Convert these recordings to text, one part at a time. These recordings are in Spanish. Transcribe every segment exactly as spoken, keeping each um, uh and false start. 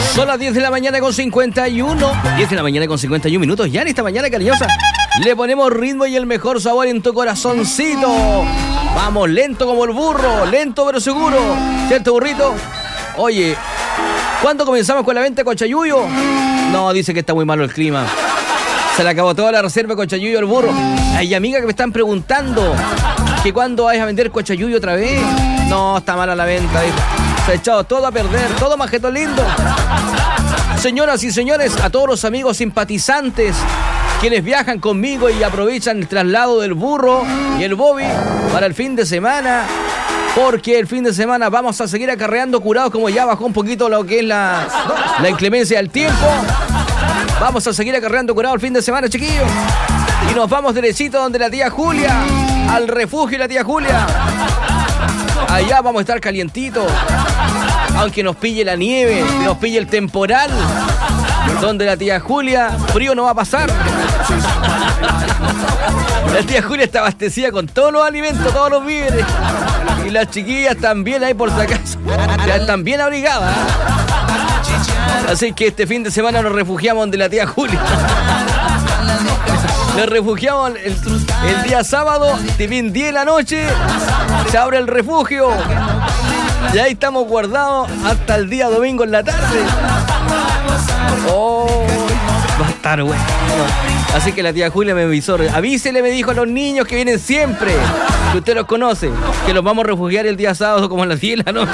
Son las diez de la mañana con cincuenta y uno. diez de la mañana con cincuenta y uno minutos. Ya en esta mañana cariñosa le ponemos ritmo y el mejor sabor en tu corazoncito. Vamos, lento como el burro, lento pero seguro. ¿Cierto, burrito? Oye, ¿cuándo comenzamos con la venta de Cochayuyo? No, dice que está muy malo el clima. Se le acabó toda la reserva de Cochayuyo al burro. Hay amigas que me están preguntando que cuándo vais a vender Cochayuyo otra vez. No, está mala la venta, dijo. Se ha echado todo a perder, todo majeto lindo. Señoras y señores, a todos los amigos simpatizantes quienes viajan conmigo y aprovechan el traslado del burro y el Bobby para el fin de semana, porque el fin de semana vamos a seguir acarreando curados, como ya bajó un poquito lo que es la, la inclemencia del tiempo. Vamos a seguir acarreando curados el fin de semana, chiquillos. Y nos vamos derechito donde la tía Julia, al refugio de la tía Julia. Allá vamos a estar calientitos, aunque nos pille la nieve, nos pille el temporal. Donde la tía Julia, frío no va a pasar. La tía Julia está abastecida con todos los alimentos, todos los víveres. Y las chiquillas también ahí por si acaso. Ya están bien abrigadas. Así que este fin de semana nos refugiamos donde la tía Julia. Nos refugiamos el, el día sábado, tipín diez de la noche, se abre el refugio. Y ahí estamos guardados hasta el día domingo en la tarde. Oh, va a estar bueno. Así que la tía Julia me avisó. Avísele, me dijo, a los niños que vienen siempre, que usted los conoce, que los vamos a refugiar el día sábado como a las diez de la noche.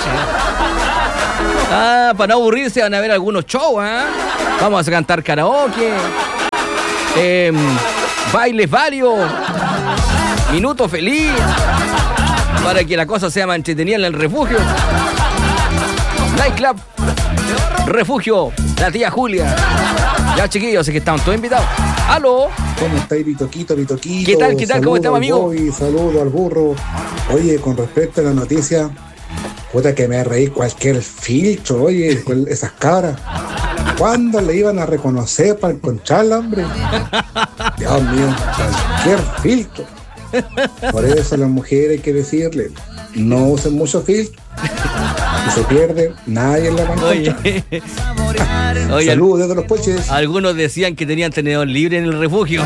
Ah, para no aburrirse van a ver algunos shows, ¿eh? Vamos a cantar karaoke, eh, bailes varios, minuto feliz, para que la cosa sea más entretenida en el refugio. Nightclub, refugio, la tía Julia. Ya, chiquillos, así que estamos todos invitados. ¡Aló! ¿Cómo estáis, Vitoquito, Vitoquito? ¿Qué tal, qué tal? ¿Cómo estamos, amigo? Bobby, saludo al burro. Oye, con respecto a la noticia, puta que me reí cualquier filtro, oye, con esas caras. ¿Cuándo le iban a reconocer para encontrarla, hombre? Dios mío, cualquier filtro. Por eso a las mujeres hay que decirle, no usen mucho filtro. Si se pierde, nadie la va a encontrar. Oye, Oye, saludos desde los Puches. Algunos decían que tenían tenedor libre en el refugio.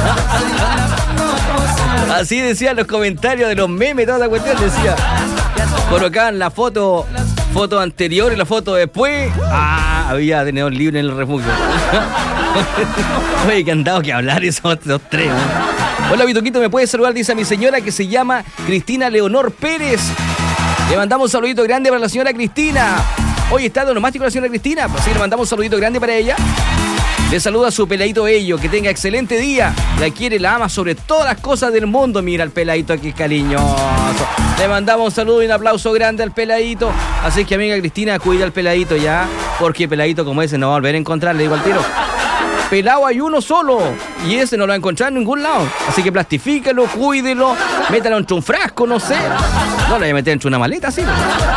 Así decían los comentarios de los memes, toda la cuestión decía. Colocaban la foto, foto anterior y la foto después. Ah, había tenedor libre en el refugio. Oye, que han dado que hablar esos, esos tres, ¿no? Hola, Vitoquito, ¿me puedes saludar? Dice a mi señora que se llama Cristina Leonor Pérez. Le mandamos un saludito grande para la señora Cristina. Hoy está de onomástico la señora Cristina, así que le mandamos un saludito grande para ella. Le saluda a su peladito Bello, que tenga excelente día. La quiere, la ama sobre todas las cosas del mundo. Mira al peladito aquí, cariñoso. Le mandamos un saludo y un aplauso grande al peladito. Así que, amiga Cristina, cuida al peladito ya, porque peladito como ese no va a volver a encontrar, le digo al tiro. Pelado hay uno solo y ese no lo va a encontrar en ningún lado. Así que plastifíquelo, cuídelo, métalo entre un frasco, no sé. No lo voy a meter entre una maleta, ¿sí?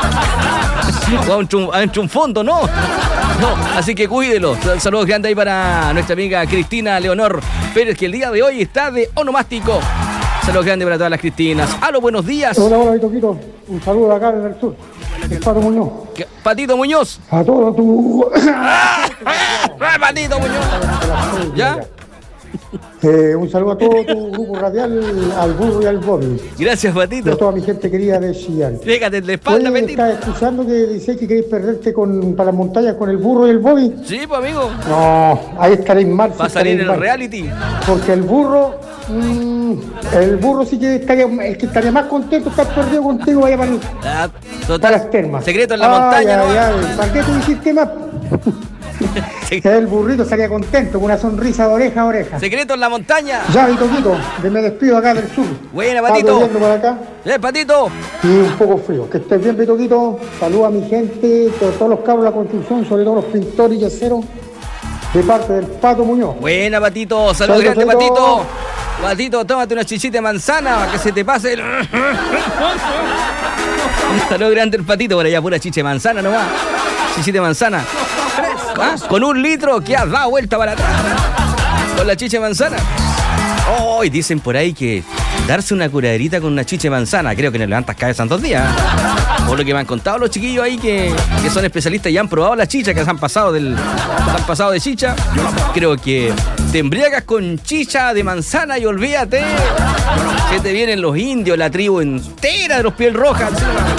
O entre un, entre un fondo, no. No, así que cuídelo. Saludos grandes ahí para nuestra amiga Cristina Leonor Pérez, que el día de hoy está de onomástico. Saludos grandes para todas las Cristinas. ¡Aló, buenos días! Hola, hola, Vitoquito. Un saludo acá desde el sur. El Pato Muñoz. ¿Qué? Patito Muñoz. A todo tu... Patito Muñoz. ¿Ya? Eh, un saludo a todo tu grupo radial, al burro y al Bobby. Gracias, Patito. Y a toda mi gente querida de Chillán. Fíjate, de espalda, Oye, Patito. ¿estás escuchando que dices que queréis perderte con, para las montañas con el burro y el Bobby? Sí, pues, amigo. No, ahí estaréis mal. Va a salir en el reality. Porque el burro... Mmm, el burro sí que estaría, el que estaría más contento de estar perdido contigo, vaya para, Ah, total, para las termas. secreto en la Ay, montaña, ay, ¿no? ay, ¿para qué tú hiciste más? Sí. El burrito estaría contento, con una sonrisa de oreja a oreja. Secreto en la montaña. Ya, Vitoquito, me despido acá del sur. Buena, Está Patito. lloviendo por acá Eh, Patito. y un poco frío. Que estés bien, Vitoquito. Saluda a mi gente, a todos los cabros de la construcción, sobre todo los pintores y yeseros, de parte del Pato Muñoz. Buena, Patito. Saludos Salud, grandes, salud. Patito. Patito, tómate una chichita de manzana para que se te pase el... Un saludo grande el Patito, por allá pura chicha de manzana nomás. Chichita de manzana. ¿Ah? Con un litro que has dado vuelta para atrás. Con la chicha de manzana. Oh, y dicen por ahí que darse una curaderita con una chicha de manzana, creo que no levantas cabeza en dos días. Por lo que me han contado los chiquillos ahí que, que son especialistas y han probado la chicha, que se han pasado del se han pasado de chicha. Creo que te embriagas con chicha de manzana y olvídate. Se te vienen los indios, la tribu entera de los piel rojas.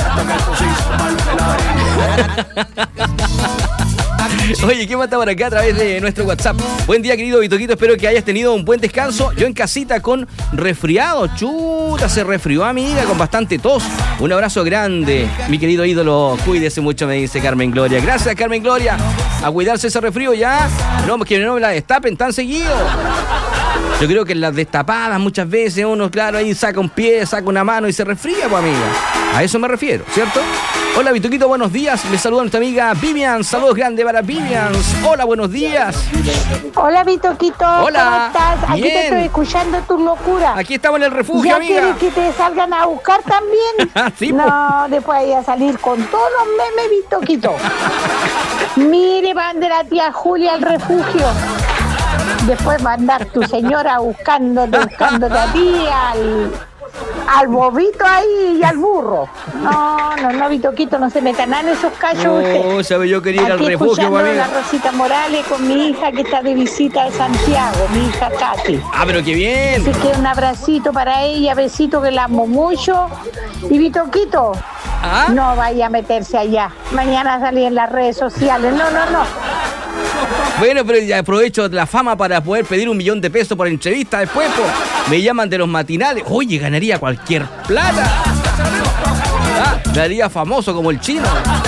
Oye, ¿qué mata por acá a través de nuestro WhatsApp? Buen día, querido Vitoquito, espero que hayas tenido un buen descanso. Yo en casita con resfriado. Chuta, se resfrió a mi amiga con bastante tos. Un abrazo grande, mi querido ídolo. Cuídese mucho, me dice Carmen Gloria. Gracias, Carmen Gloria. A cuidarse ese resfrío ya. No, que no me la destapen tan seguido. Yo creo que en las destapadas muchas veces uno, claro, ahí saca un pie, saca una mano y se resfría, pues, amiga. A eso me refiero, ¿cierto? Hola, Vitoquito, buenos días. Les saluda nuestra amiga Vivian. Saludos grandes para Vivian. Hola, buenos días. Hola, Vitoquito. Hola. ¿Cómo estás? Aquí Bien. te estoy escuchando tu locura. Aquí estamos en el refugio, ¿Ya amiga. quieres que te salgan a buscar también? Sí, no, después voy a salir con todos los memes, Vitoquito. Mire, van de la tía Julia al refugio. Después va a andar tu señora buscándote, buscándote a ti, al, al bobito ahí y al burro. No, no, no, Vitoquito, no se metan en esos callos usted. No, sabe, yo quería ir al Aquí refugio, escuchando amiga. a la Rosita Morales con mi hija que está de visita de Santiago, mi hija Katy. Ah, pero qué bien. Así que un abracito para ella, besito que la amo mucho. Y Vitoquito, ¿Ah? no vaya a meterse allá. Mañana salí en las redes sociales. No, no, no. Bueno, pero ya aprovecho la fama para poder pedir un millón de pesos por entrevista después, po. Me llaman de los matinales. Oye, ganaría cualquier plata. Ah, me haría famoso como el chino.